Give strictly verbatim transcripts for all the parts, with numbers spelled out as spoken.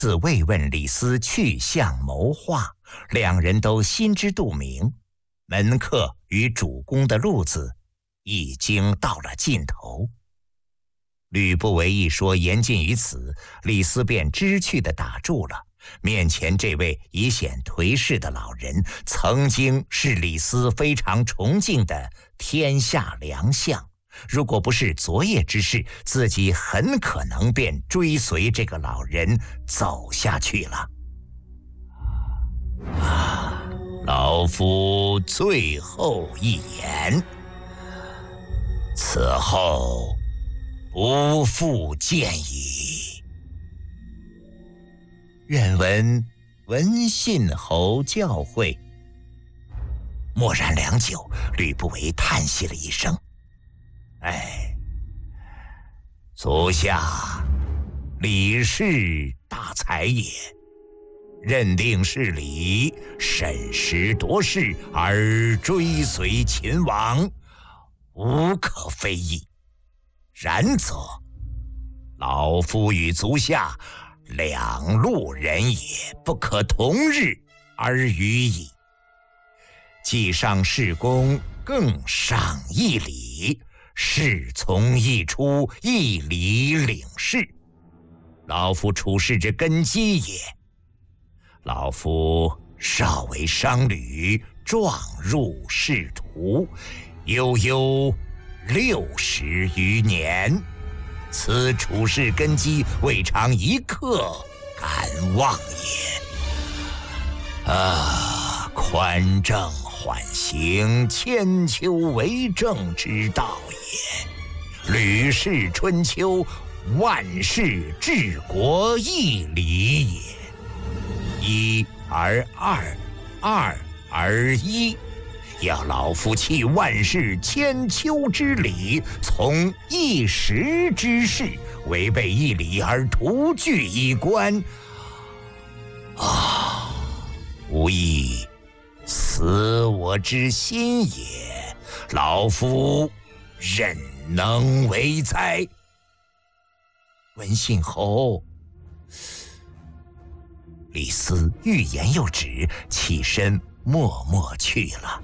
自慰问李斯去向谋划，两人都心知肚明，门客与主公的路子已经到了尽头。吕不韦一说言尽于此，李斯便知趣地打住了。面前这位已显颓势的老人，曾经是李斯非常崇敬的天下良相，如果不是昨夜之事，自己很可能便追随这个老人走下去了。啊，老夫最后一言，此后不复见矣。愿闻文信侯教诲。默然良久，吕不韦叹息了一声：“哎，足下李氏大才也，认定是李，审时度势而追随秦王，无可非议。然则老夫与足下两路人也，不可同日而语矣。既上事公，更上一礼，事从一出，一礼领事，老夫处事之根基也。老夫少为商旅，壮入仕途，悠悠六十余年，此处事根基，未尝一刻敢忘也。啊，宽政缓刑，千秋为政之道也。吕氏春秋，万世治国一理也。一而二，二而一，要老夫弃万世千秋之理，从一时之事，违背一理而徒具一官，啊，无异死我之心也，老夫忍能为哉？文信侯。李斯欲言又止，起身默默去了。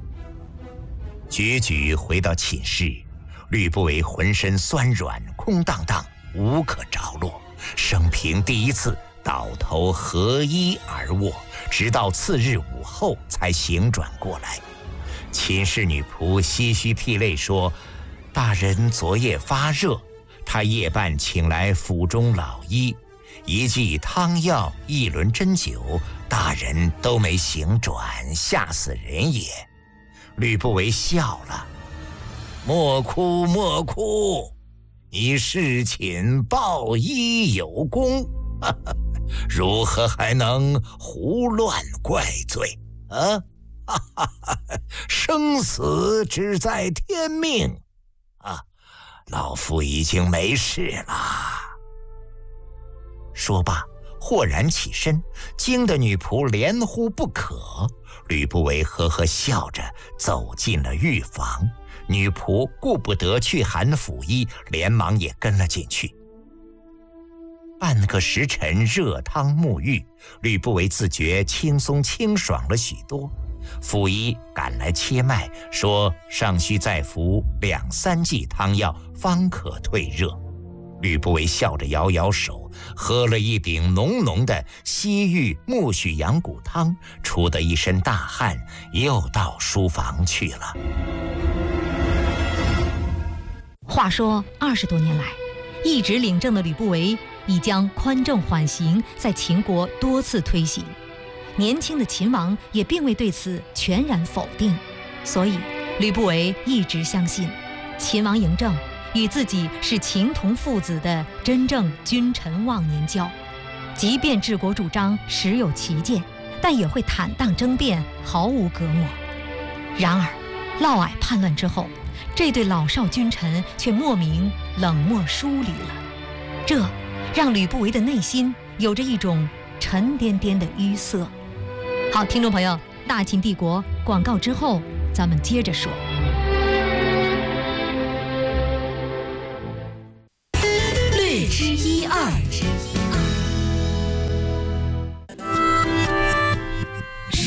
举举回到寝室，吕不韦浑身酸软，空荡荡，无可着落，生平第一次倒头合衣而卧，直到次日午后才醒转过来。寝室女仆唏嘘涕泪说：“大人昨夜发热，他夜半请来府中老医，一剂汤药，一轮针灸，大人都没醒转，吓死人也。”吕不韦笑了：“莫哭莫哭，你侍寝报医有功，哈哈，如何还能胡乱怪罪啊？哈哈哈，生死只在天命啊！老夫已经没事了。”说罢，豁然起身，惊得女仆连呼不可。吕不韦呵呵笑着走进了御房，女仆顾不得去喊府医，连忙也跟了进去。半个时辰热汤沐浴，吕不韦自觉轻松清爽了许多。府医赶来切脉，说尚需再服两三剂汤药方可退热。吕不韦笑着摇摇手，喝了一鼎浓浓的西域苜蓿羊骨汤，出得一身大汗，又到书房去了。 话说二十多年来，一直领政的吕不韦已将宽政缓刑在秦国多次推行，年轻的秦王也并未对此全然否定，所以吕不韦一直相信秦王嬴政与自己是情同父子的真正君臣忘年交，即便治国主张时有歧见，但也会坦荡争辩，毫无隔膜。然而嫪毐叛乱之后，这对老少君臣却莫名冷漠疏离了，这让吕不韦的内心有着一种沉甸甸的淤塞。好，听众朋友，大秦帝国广告之后咱们接着说。 略知一二，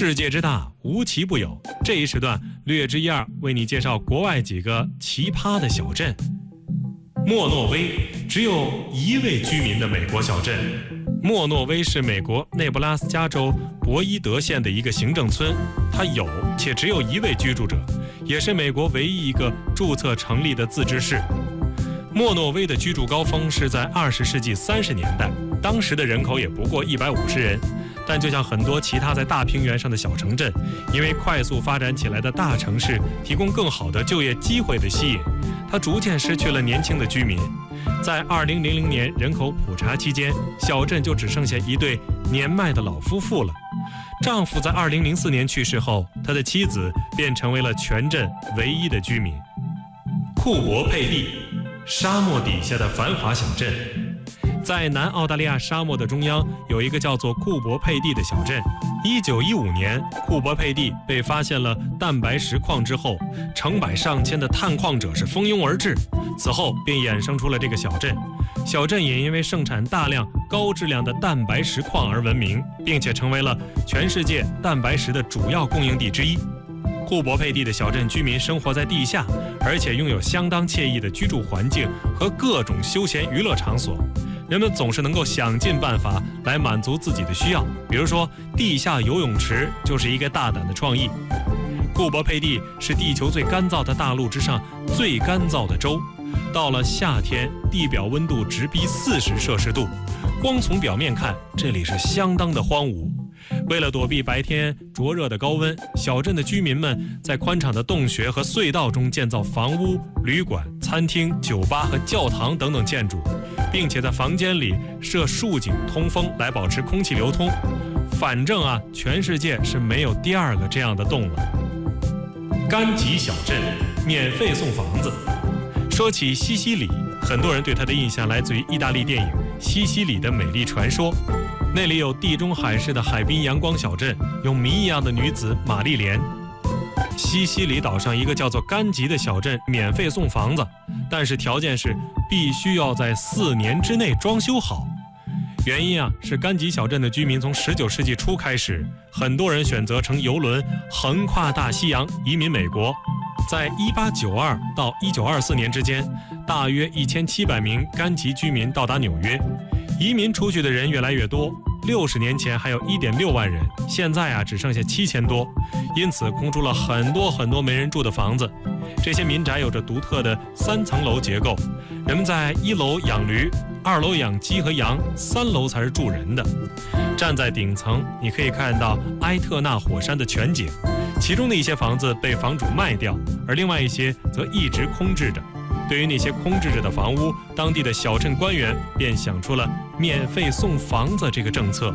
世界之大，无奇不有。这一时段略知一二，为你介绍国外几个奇葩的小镇。莫诺威，只有一位居民的美国小镇。莫诺威是美国内布拉斯加州博伊德县的一个行政村，它有且只有一位居住者，也是美国唯一一个注册成立的自治市。莫诺威的居住高峰是在二十世纪三十年代，当时的人口也不过一百五十人。但就像很多其他在大平原上的小城镇，因为快速发展起来的大城市提供更好的就业机会的吸引，它逐渐失去了年轻的居民。在二零零零年人口普查期间，小镇就只剩下一对年迈的老夫妇了。丈夫在二零零四年去世后，他的妻子便成为了全镇唯一的居民。库珀佩蒂，沙漠底下的繁华小镇。在南澳大利亚沙漠的中央，有一个叫做库珀佩蒂的小镇。一九一五年，库珀佩蒂被发现了蛋白石矿之后，成百上千的探矿者是蜂拥而至，此后便衍生出了这个小镇。小镇也因为盛产大量高质量的蛋白石矿而闻名，并且成为了全世界蛋白石的主要供应地之一。库珀佩蒂的小镇居民生活在地下，而且拥有相当惬意的居住环境和各种休闲娱乐场所。人们总是能够想尽办法来满足自己的需要，比如说地下游泳池就是一个大胆的创意。库珀佩蒂是地球最干燥的大陆之上最干燥的州，到了夏天，地表温度直逼四十摄氏度，光从表面看，这里是相当的荒芜。为了躲避白天灼热的高温，小镇的居民们在宽敞的洞穴和隧道中建造房屋、旅馆、餐厅、酒吧和教堂等等建筑，并且在房间里设竖井通风来保持空气流通。反正啊，全世界是没有第二个这样的洞了。甘吉小镇免费送房子。说起西西里，很多人对它的印象来自于意大利电影《西西里的美丽传说》。那里有地中海式的海滨阳光小镇，有谜一样的女子玛丽莲。西西里岛上一个叫做甘吉的小镇免费送房子，但是条件是必须要在四年之内装修好。原因啊，是甘吉小镇的居民从十九世纪初开始，很多人选择乘游轮横跨大西洋移民美国。在一八九二到一九二四年之间，大约一千七百名甘吉居民到达纽约。移民出去的人越来越多，六十年前还有一点六万人，现在啊只剩下七千多，因此空出了很多很多没人住的房子。这些民宅有着独特的三层楼结构，人们在一楼养驴，二楼养鸡和羊，三楼才是住人的。站在顶层，你可以看到埃特纳火山的全景，其中的一些房子被房主卖掉，而另外一些则一直空置着。对于那些空置着的房屋，当地的小镇官员便想出了免费送房子这个政策。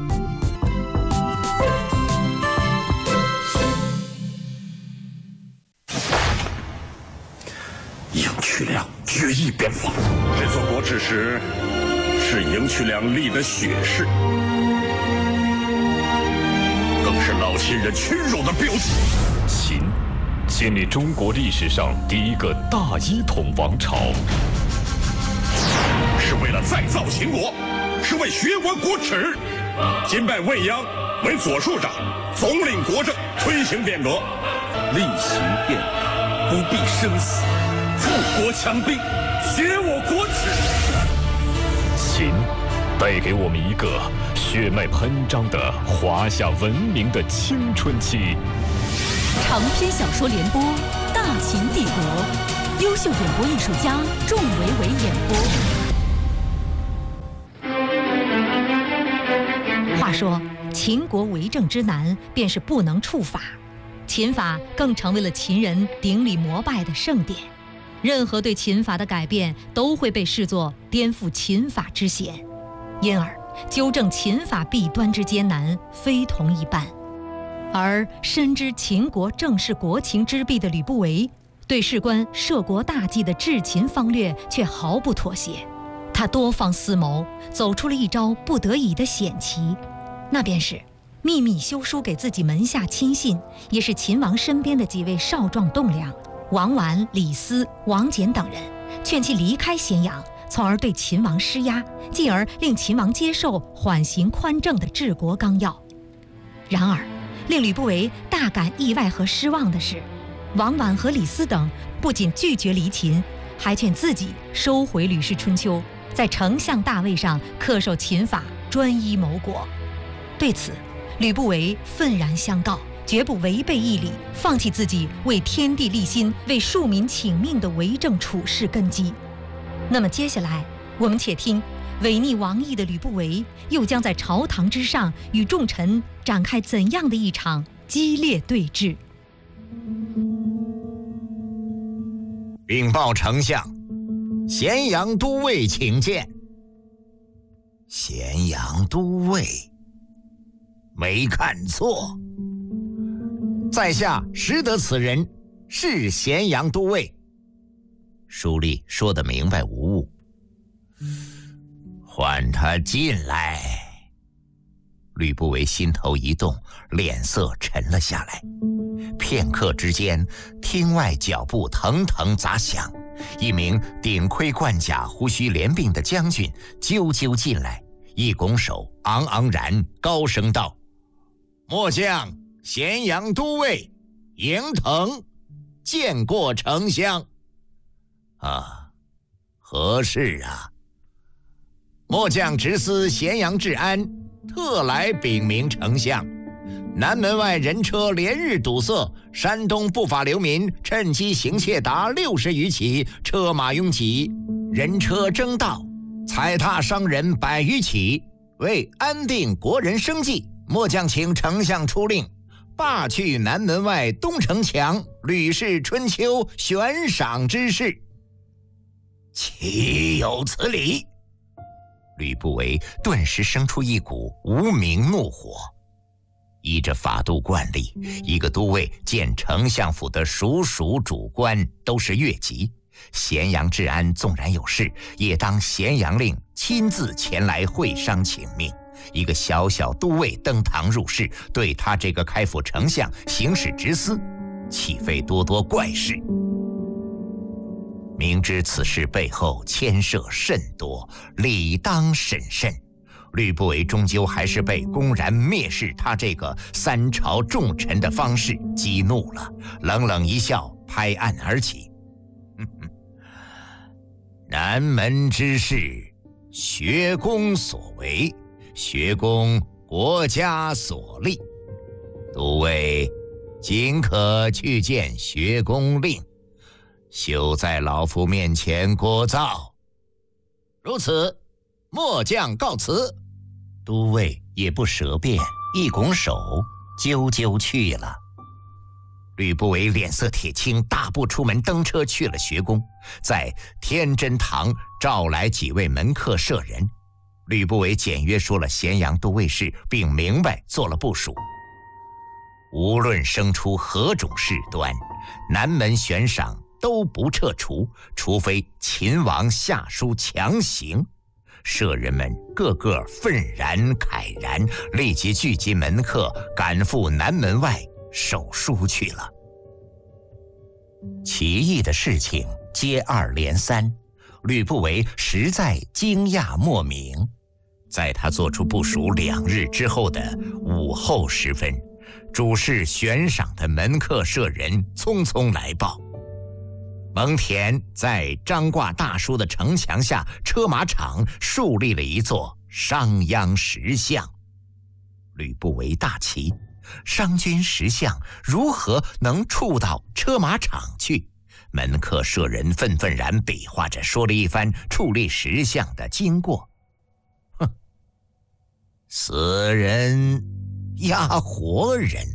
赢渠梁决一边防，这座国之时是赢渠梁立的血誓，更是老秦人屈辱的标记。 秦建立中国历史上第一个大一统王朝， 是为了再造秦国，是为学国国耻。今拜未央为左庶长，总领国政，推行变革。 厉行变革，不必生死，富国强兵，学我国耻。 秦带给我们一个血脉喷张的华夏文明的青春期。 长篇小说联播《大秦帝国》，优秀演播艺术家仲维维演播。话说，秦国为政之难，便是不能触法，秦法更成为了秦人顶礼膜拜的圣典。任何对秦法的改变，都会被视作颠覆秦法之嫌，因而纠正秦法弊端之艰难，非同一般。而深知秦国正是国情之弊的吕不韦，对事关摄国大计的治秦方略却毫不妥协。他多方思谋，走出了一招不得已的险棋，那便是秘密修书给自己门下亲信，也是秦王身边的几位少壮栋梁王绾、李斯、王翦等人，劝其离开咸阳，从而对秦王施压，进而令秦王接受缓刑宽政的治国纲要。然而令吕不韦大感意外和失望的是，王绾和李斯等不仅拒绝离秦，还劝自己收回《吕氏春秋》，在丞相大位上恪守秦法，专一谋国。对此，吕不韦愤然相告，绝不违背义理，放弃自己为天地立心、为庶民请命的为政处事根基。那么接下来，我们且听违逆王意的吕不韦又将在朝堂之上与众臣展开怎样的一场激烈对峙。 禀报丞相，咸阳都尉请见。咸阳都尉，没看错，在下识得此人，是咸阳都尉。书吏说得明白无误。唤他进来。吕不韦心头一动，脸色沉了下来。片刻之间，厅外脚步腾腾杂响，一名顶盔贯甲、胡须连鬓的将军啾啾进来，一拱手，昂昂然高声道：“末将咸阳都尉迎腾，见过丞相。”啊，何事啊？末将直司咸阳治安，特来禀明丞相，南门外人车连日堵塞，山东不法流民趁机行窃达六十余起，车马拥挤，人车争道，踩踏伤人百余起。为安定国人生计，末将请丞相出令，罢去南门外东城墙《吕氏春秋》悬赏之事。岂有此理！吕不韦顿时生出一股无名怒火。依着法度惯例，一个都尉见丞相府的属属主官都是越级，咸阳治安纵然有事，也当咸阳令亲自前来会商请命。一个小小都尉登堂入室，对他这个开府丞相行使职司，岂非多多怪事？明知此事背后牵涉甚多，理当审慎。吕不韦终究还是被公然蔑视他这个三朝重臣的方式激怒了，冷冷一笑，拍案而起。哼哼，南门之事，学宫所为，学宫国家所立，都尉尽可去见学宫令，休在老夫面前聒噪。如此，末将告辞。都尉也不舌辩，一拱手，啾啾去了。吕不韦脸色铁青，大步出门登车去了学宫，在天真堂召来几位门客舍人。吕不韦简约说了咸阳都尉事，并明白做了部署。无论生出何种事端，南门悬赏都不撤除，除非秦王下书强行。舍人们个个愤然慨然，立即聚集门客，赶赴南门外守书去了。奇异的事情接二连三，吕不韦实在惊讶莫名。在他做出部署两日之后的午后时分，主事悬赏的门客舍人匆匆来报，蒙恬在张挂大书的城墙下车马场树立了一座商鞅石像。吕不韦大奇，商君石像如何能触到车马场去？门客舍人愤愤然比划着说了一番矗立石像的经过。哼，死人压活人，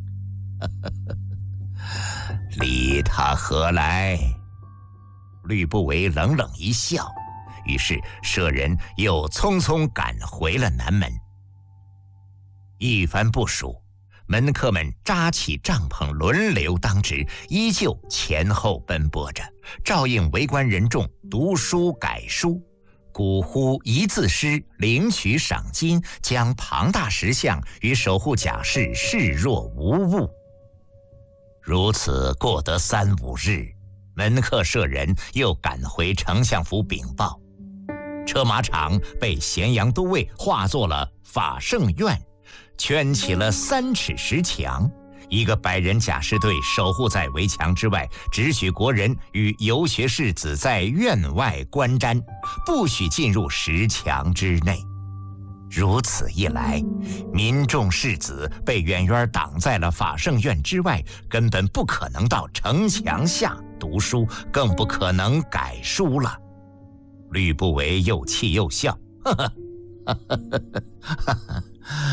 理他何来？吕不韦冷冷一笑，于是舍人又匆匆赶回了南门。一番部署，门客们扎起帐篷，轮流当值，依旧前后奔波着，照应围观人众读书改书，鼓呼一字诗，领取赏金，将庞大石像与守护甲士视若无物。如此过得三五日，门客舍人又赶回丞相府禀报，车马场被咸阳都尉化作了法圣院，圈起了三尺石墙， 一个百人甲士队守护在围墙之外，只许国人与游学士子在院外观瞻，不许进入石墙之内。如此一来，民众士子被远远挡在了法圣院之外，根本不可能到城墙下读书，更不可能改书了。吕不韦又气又笑，呵呵，呵呵呵呵，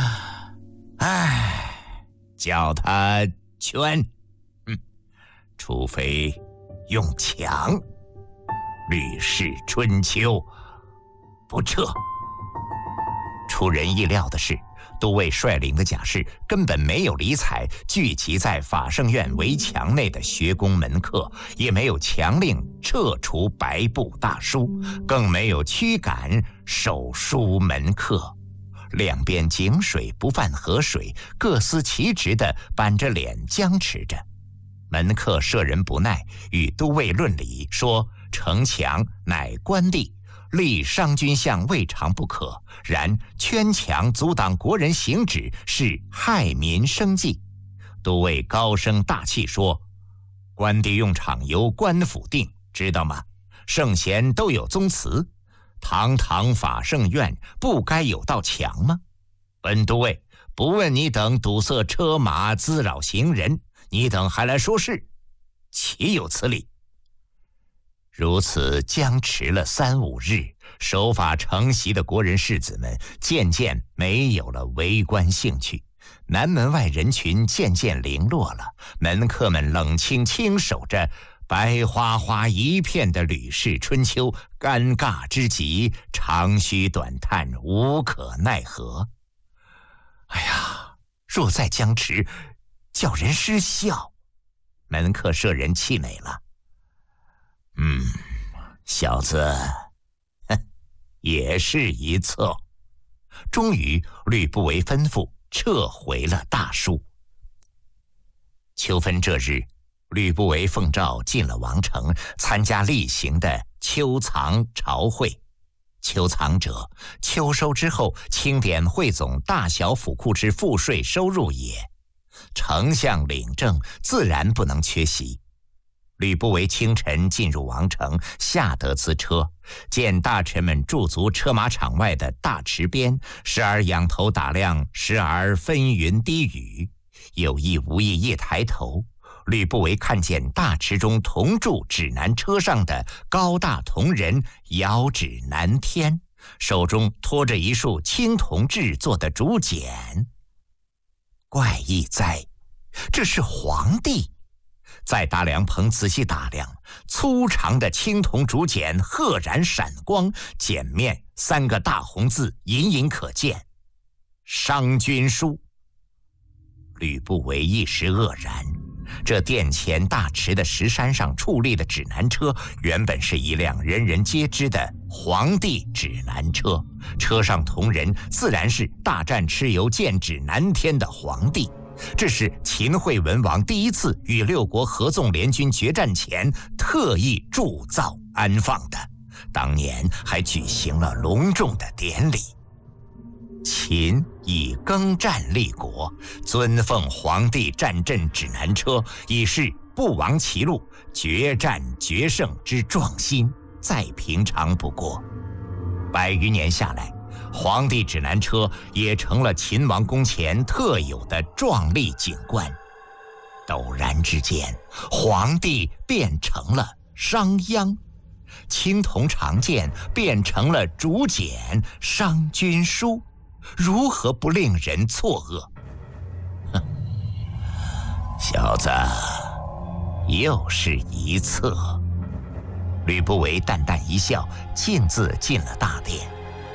唉，叫他圈，嗯，除非用强。吕氏春秋不撤。出人意料的是，都尉率领的甲士根本没有理睬聚集在法圣院围墙内的学宫门客，也没有强令撤除白布大书，更没有驱赶守书门客。两边井水不犯河水，各司其职地板着脸僵持着。门客舍人不耐，与都尉论理，说城墙乃官地，立商君像未尝不可，然圈墙阻挡国人行止，是害民生计。都尉高声大气说：官地用场由官府定，知道吗？圣贤都有宗祠，堂堂法圣院不该有道墙吗？本都尉不问你等堵塞车马，滋扰行人，你等还来说事，岂有此理？如此僵持了三五日，守法承袭的国人士子们渐渐没有了围观兴趣，南门外人群渐渐零落了，门客们冷清清守着白花花一片的吕氏春秋，尴尬之极，长吁短叹，无可奈何。哎呀，若再僵持，叫人失笑。门客舍人气馁了。嗯，小子，哼，也是一策。终于，吕不韦吩咐撤回了大书。秋分这日，吕不韦奉诏进了王城，参加例行的秋藏朝会。秋藏者，秋收之后清点汇总大小府库之赋税收入也。丞相领政，自然不能缺席。吕不韦清晨进入王城，下得资车，见大臣们驻足车马场外的大池边，时而仰头打量，时而纷云低语。有意无意一抬头，吕不韦看见大池中铜柱指南车上的高大铜人遥指南天，手中托着一束青铜制作的竹简。怪异哉，这是皇帝！在大凉棚仔细打量，粗长的青铜竹简赫然闪光，简面三个大红字隐隐可见：商君书。吕不韦一时愕然，这殿前大池的石山上矗立的指南车，原本是一辆人人皆知的皇帝指南车，车上同人自然是大战蚩尤、剑指南天的皇帝。这是秦惠文王第一次与六国合纵联军决战前特意铸造安放的，当年还举行了隆重的典礼。秦以耕战立国，尊奉皇帝战阵指南车，以示不亡其路、决战决胜之壮心，再平常不过。百余年下来，皇帝指南车也成了秦王宫前特有的壮丽景观。陡然之间，皇帝变成了商鞅，青铜长剑变成了竹简商君书，如何不令人错愕？哼，小子，又是一策。吕不韦淡淡一笑，径自进了大殿。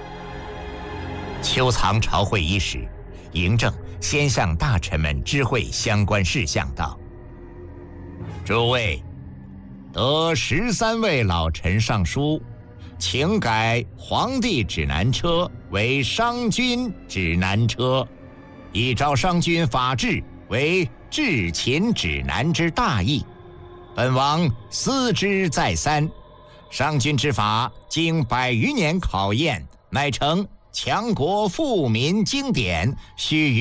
秋藏朝会伊始，嬴政先向大臣们知会相关事项道：诸位，得十三位老臣上书，请改皇帝指南车为商君指南车，依照商君法制为治秦指南之大义。本王思之再三，商君之法经百余年考验，乃成强国富民经典，须